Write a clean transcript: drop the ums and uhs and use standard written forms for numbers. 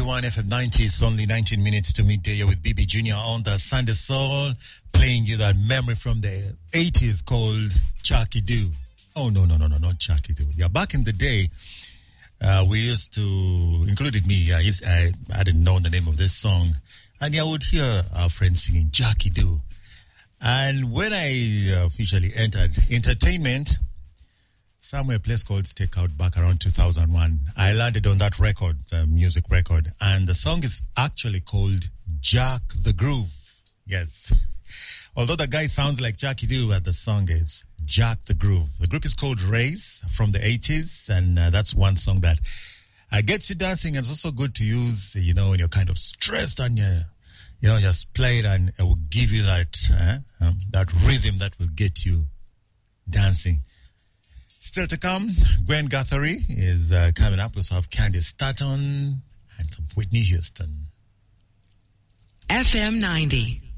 91 FM 90. It's only 19 minutes to midday here with BB Junior on the Sunday Soul, playing you that memory from the 80s called Chucky Doo. Oh, no, not Chucky Doo. Yeah, back in the day, we used to, including me, I didn't know the name of this song. And I would hear our friends singing Chucky Doo. And when I officially entered entertainment, somewhere a place called Stakeout back around 2001, I landed on that record, music record. And the song is actually called Jack the Groove. Yes. Although the guy sounds like Chucky Doo, the song is Jack the Groove. The group is called Race from the 80s. And that's one song that gets you dancing. And it's also good to use, when you're kind of stressed and just play it and it will give you that rhythm that will get you dancing. Still to come, Gwen Guthrie is coming up. We also have Candice Staton and some Whitney Houston. FM 90.